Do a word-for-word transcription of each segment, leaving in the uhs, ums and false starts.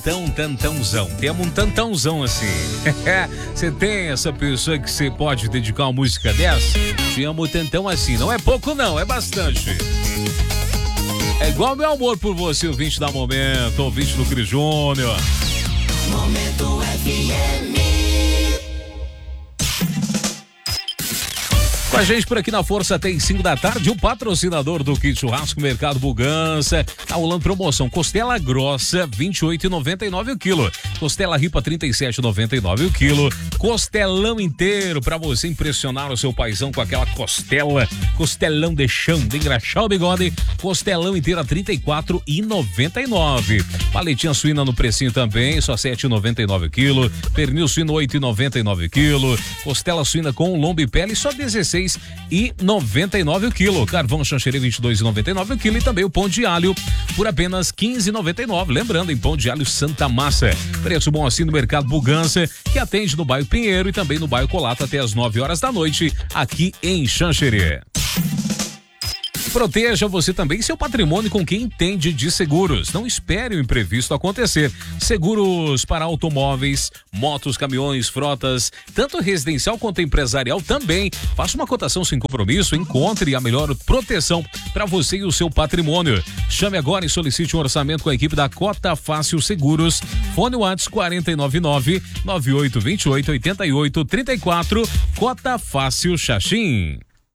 Tão, tantãozão. Temos um tantãozão assim. Você tem essa pessoa que você pode dedicar uma música dessa? Te amo tantão assim. Não é pouco não, é bastante. É igual meu amor por você, ouvinte da Momento, ouvinte do Cris Júnior. Momento F M. Com a gente por aqui na Força até às cinco da tarde, o patrocinador do Kit Churrasco Mercado Bugança, tá rolando promoção, costela grossa vinte e oito reais e noventa e nove centavos o quilo, costela ripa trinta e sete reais e noventa e nove centavos o quilo, costelão inteiro pra você impressionar o seu paizão com aquela costela, costelão de chão, de engraxar o bigode, costelão inteiro a trinta e quatro reais e noventa e nove centavos, paletinha suína no precinho também, só sete reais e noventa e nove centavos o quilo, pernil suíno oito reais e noventa e nove centavos o quilo, costela suína com lombo e pele só dezesseis reais e noventa e nove centavos o quilo, carvão Xanxerê vinte e dois reais e noventa e nove centavos o quilo e também o pão de alho por apenas quinze reais e noventa e nove centavos. Lembrando, em pão de alho Santa Massa, preço bom assim no Mercado Bugança, que atende no bairro Pinheiro e também no bairro Colato até as nove horas da noite aqui em Xanxerê. Proteja você também seu patrimônio com quem entende de seguros. Não espere o imprevisto acontecer. Seguros para automóveis, motos, caminhões, frotas, tanto residencial quanto empresarial também. Faça uma cotação sem compromisso, encontre a melhor proteção para você e o seu patrimônio. Chame agora e solicite um orçamento com a equipe da Cota Fácil Seguros. Fone WhatsApp quatro nove nove, nove oito dois oito, oito oito três quatro. Cota Fácil Xaxim.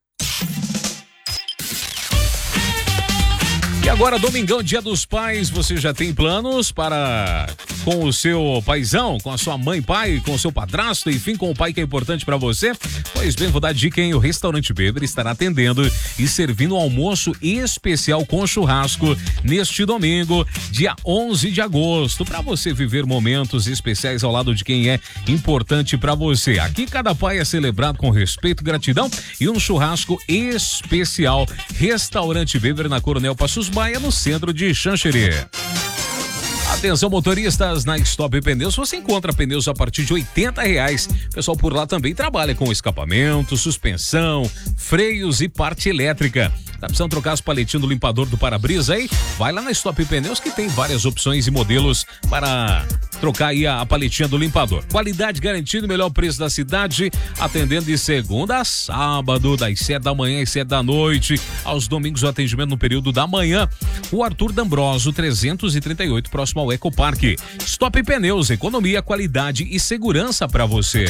E agora, domingão, Dia dos Pais, você já tem planos para com o seu paizão, com a sua mãe, pai, com o seu padrasto, enfim, com o pai que é importante para você? Pois bem, vou dar dica, hein? O Restaurante Beber estará atendendo e servindo um almoço especial com churrasco neste domingo, dia onze de agosto, para você viver momentos especiais ao lado de quem é importante para você. Aqui cada pai é celebrado com respeito, gratidão e um churrasco especial. Restaurante Beber na Coronel Passos Maia, no centro de Xanxerê. Atenção, motoristas, na Stop Pneus você encontra pneus a partir de oitenta reais. O pessoal por lá também trabalha com escapamento, suspensão, freios e parte elétrica. Tá precisando trocar as paletinhas do limpador do para-brisa aí? Vai lá na Stop Pneus que tem várias opções e modelos para trocar aí a, a paletinha do limpador. Qualidade garantida, melhor preço da cidade, atendendo de segunda a sábado, das sete da manhã às sete da noite. Aos domingos o atendimento no período da manhã. O Arthur D'Ambroso, trezentos e trinta e oito, próximo ao Ecoparque. Stop Pneus, economia, qualidade e segurança para você.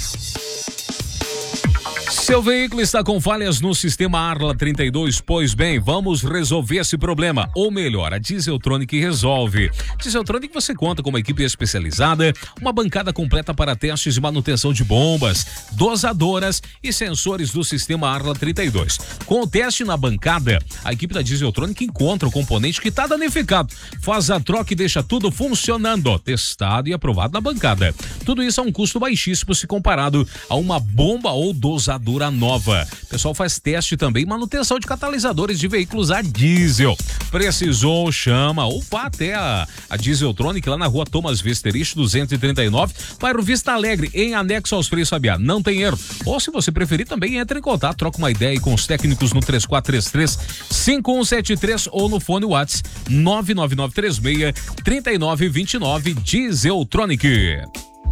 Seu veículo está com falhas no sistema Arla trinta e dois? Pois bem, vamos resolver esse problema. Ou melhor, a Dieseltronic resolve. Dieseltronic você conta com uma equipe especializada, uma bancada completa para testes e manutenção de bombas, dosadoras e sensores do sistema Arla trinta e dois. Com o teste na bancada, a equipe da Dieseltronic encontra o componente que está danificado, faz a troca e deixa tudo funcionando, testado e aprovado na bancada. Tudo isso a um custo baixíssimo se comparado a uma bomba ou dosadora nova. O pessoal faz teste também, manutenção de catalisadores de veículos a diesel. Precisou, chama ou vá até a, a Dieseltronic lá na rua Thomas Vesterich duzentos e trinta e nove, bairro Vista Alegre, em anexo aos Freios Sabiá. Não tem erro. Ou se você preferir também entre em contato, troca uma ideia aí com os técnicos no três quatro três três, cinco um sete três ou no fone WhatsApp nove nove nove três seis, três nove dois nove. Dieseltronic.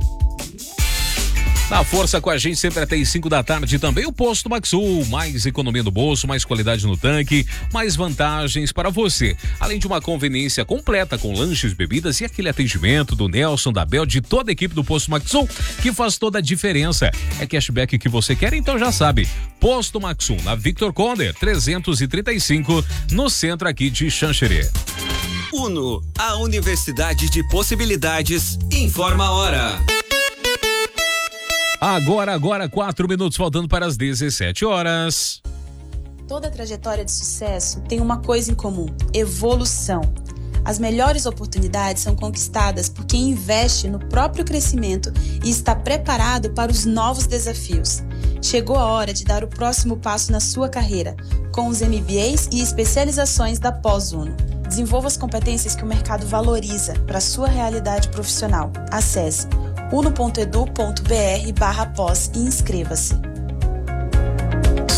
Na Força com a gente sempre até às cinco da tarde também o Posto Maxul, mais economia no bolso, mais qualidade no tanque, mais vantagens para você, além de uma conveniência completa com lanches, bebidas e aquele atendimento do Nelson, da Bel, de toda a equipe do Posto Maxul, que faz toda a diferença. É cashback que você quer, então já sabe, Posto Maxul, na Victor Conder trezentos e trinta e cinco, no centro aqui de Xanxerê. Uno, a Universidade de Possibilidades, informa a hora. Agora, agora, quatro minutos faltando para as dezessete horas. Toda trajetória de sucesso tem uma coisa em comum: evolução. As melhores oportunidades são conquistadas por quem investe no próprio crescimento e está preparado para os novos desafios. Chegou a hora de dar o próximo passo na sua carreira, com os M B As e especializações da Pós-Uno. Desenvolva as competências que o mercado valoriza para a sua realidade profissional. Acesse uno ponto edu ponto br barra pós e inscreva-se.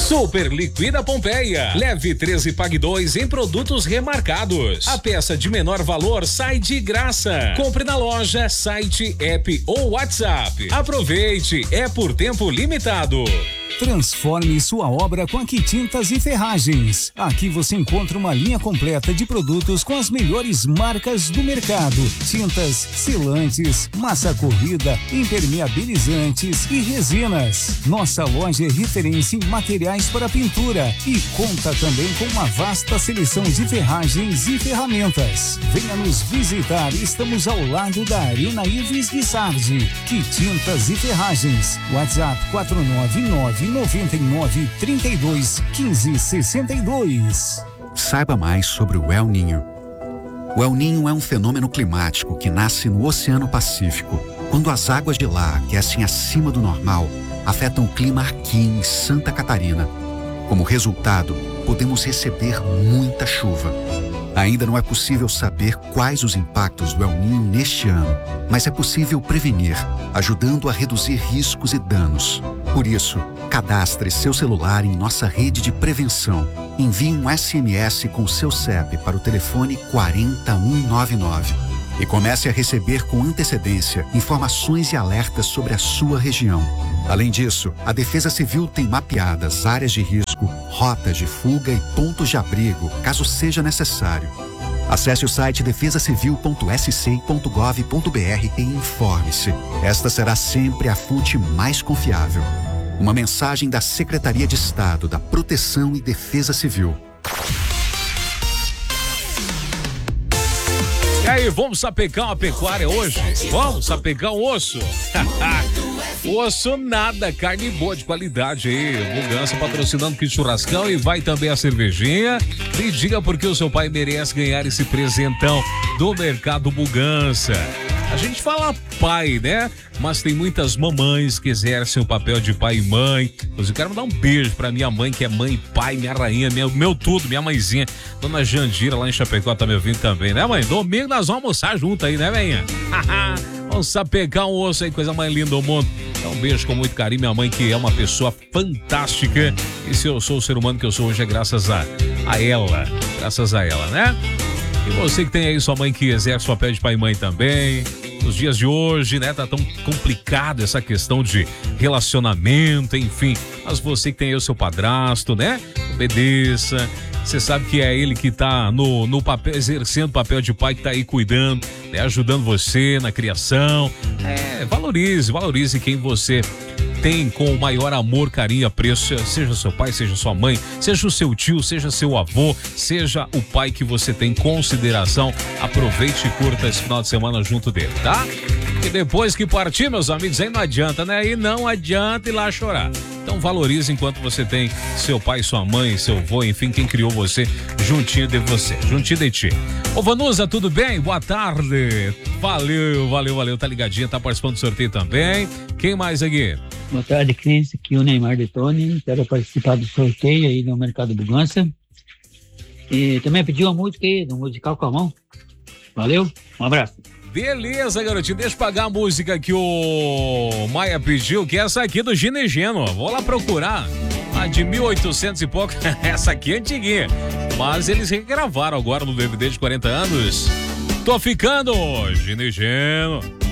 Super Liquida Pompeia. Leve três e pague dois em produtos remarcados. A peça de menor valor sai de graça. Compre na loja, site, app ou WhatsApp. Aproveite, é por tempo limitado. Transforme sua obra com a Quitintas e Ferragens. Aqui você encontra uma linha completa de produtos com as melhores marcas do mercado. Tintas, selantes, massa corrida, impermeabilizantes e resinas. Nossa loja é referência em materiais para pintura e conta também com uma vasta seleção de ferragens e ferramentas. Venha nos visitar, estamos ao lado da Arena Ives de Sardi. Quitintas e Ferragens. WhatsApp quatro nove nove noventa e nove, trinta e dois, quinze, sessenta e dois. Saiba mais sobre o El Niño. O El Niño é um fenômeno climático que nasce no Oceano Pacífico. Quando as águas de lá aquecem acima do normal, afetam o clima aqui em Santa Catarina. Como resultado, podemos receber muita chuva. Ainda não é possível saber quais os impactos do El Niño neste ano, mas é possível prevenir, ajudando a reduzir riscos e danos. Por isso, cadastre seu celular em nossa rede de prevenção. Envie um S M S com seu C E P para o telefone quatro zero um nove nove e comece a receber com antecedência informações e alertas sobre a sua região. Além disso, a Defesa Civil tem mapeadas áreas de risco, rotas de fuga e pontos de abrigo, caso seja necessário. Acesse o site defesa civil ponto s c ponto gov ponto b r e informe-se. Esta será sempre a fonte mais confiável. Uma mensagem da Secretaria de Estado da Proteção e Defesa Civil. E aí, vamos sapecar uma pecuária hoje? Vamos sapecar um osso? Osso nada, carne boa de qualidade aí. Bugança patrocinando Kit Churrascão e vai também a cervejinha. E diga porque o seu pai merece ganhar esse presentão do Mercado Bugança. A gente fala pai, né? Mas tem muitas mamães que exercem o papel de pai e mãe. Mas eu quero mandar um beijo pra minha mãe, que é mãe e pai, minha rainha, meu, meu tudo, minha mãezinha. Dona Jandira, lá em Chapecó, tá me ouvindo também, né, mãe? Domingo nós vamos almoçar junto aí, né, venha? Vamos sapecar um osso aí, coisa mais linda do mundo. Então, um beijo com muito carinho, minha mãe, que é uma pessoa fantástica. E se eu sou o ser humano que eu sou hoje é graças a, a ela. Graças a ela, né? E você que tem aí sua mãe que exerce o papel de pai e mãe também. Nos dias de hoje, né, tá tão complicado essa questão de relacionamento, enfim. Mas você que tem aí o seu padrasto, né, obedeça. Você sabe que é ele que tá no, no papel, exercendo o papel de pai, que tá aí cuidando, né, ajudando você na criação. É, valorize, valorize quem você tem com o maior amor, carinho e apreço, seja seu pai, seja sua mãe, seja o seu tio, seja seu avô, seja o pai que você tem consideração. Aproveite e curta esse final de semana junto dele, tá? E depois que partir, meus amigos, aí não adianta, né? Aí não adianta ir lá chorar. Então valorize enquanto você tem seu pai, sua mãe, seu avô, enfim, quem criou você, juntinho de você, juntinho de ti. Ô Vanusa, tudo bem? Boa tarde. Valeu, valeu, valeu, tá ligadinha, tá participando do sorteio também. Quem mais aqui? Boa tarde, Cris. Aqui o Neymar de Tony. Quero participar do sorteio aí no Mercado Bugança. E também pedi uma música aí, no Musical com a Mão. Valeu, um abraço. Beleza, garotinho. Deixa eu pagar a música que o Maia pediu, que é essa aqui do Gino e Geno. Vou lá procurar. A de mil e oitocentos e pouco. Essa aqui é antiguinha. Mas eles regravaram agora no D V D de quarenta anos. Tô ficando, Gino e Geno.